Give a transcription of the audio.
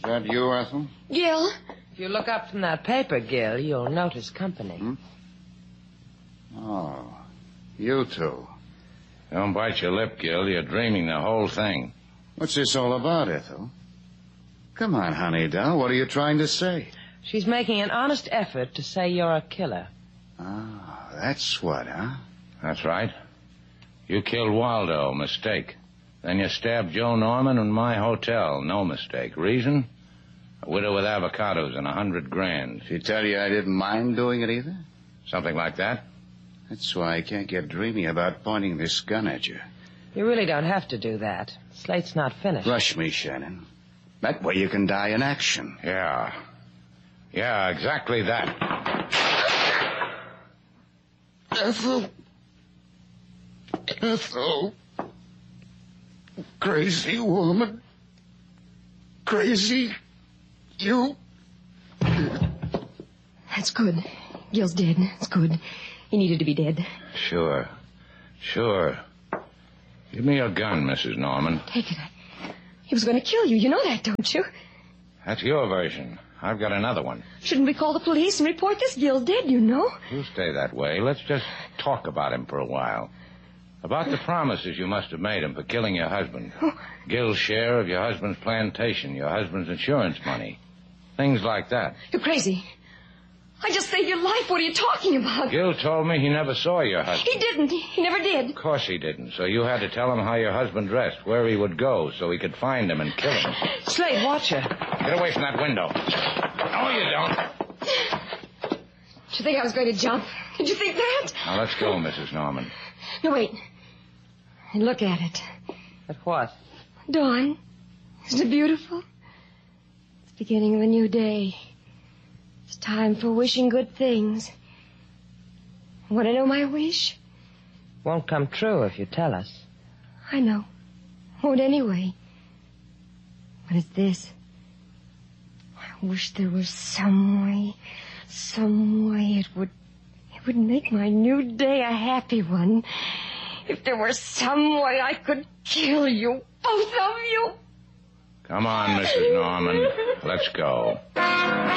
that you, Ethel? Gil? If you look up from that paper, Gil, you'll notice company. Oh, you two. Don't bite your lip, Gil. You're dreaming the whole thing. What's this all about, Ethel? Come on, honey doll. What are you trying to say? She's making an honest effort to say you're a killer. Oh, that's what, huh? That's right. You killed Waldo, mistake. Then you stabbed Joe Norman in my hotel, no mistake. Reason? A widow with avocados and $100,000. She tell you I didn't mind doing it either? Something like that? That's why I can't get dreamy about pointing this gun at you. You really don't have to do that. Slate's not finished. Rush me, Shannon. That way you can die in action. Yeah. Yeah, exactly that. Ethel. Ethel. Crazy woman. Crazy. You. That's good. Gil's dead. It's good. He needed to be dead. Sure. Give me your gun, Mrs. Norman. Take it. He was going to kill you. You know that, don't you? That's your version. I've got another one. Shouldn't we call the police and report this? Gil's dead, you know. You stay that way. Let's just talk about him for a while. About the promises you must have made him for killing your husband. Gil's share of your husband's plantation, your husband's insurance money. Things like that. You're crazy. I just saved your life. What are you talking about? Gil told me he never saw your husband. He didn't. He never did. Of course he didn't. So you had to tell him how your husband dressed, where he would go, so he could find him and kill him. Slate, watch her. Get away from that window. No, you don't. Did you think I was going to jump? Did you think that? Now, let's go, Mrs. Norman. No, wait. And look at it. At what? Dawn. Isn't it beautiful? It's the beginning of a new day. It's time for wishing good things. Want to know my wish? Won't come true if you tell us. I know. Won't anyway. But it's this. I wish there was some way it would make my new day a happy one. If there were some way I could kill you, both of you. Come on, Mrs. Norman. Let's go.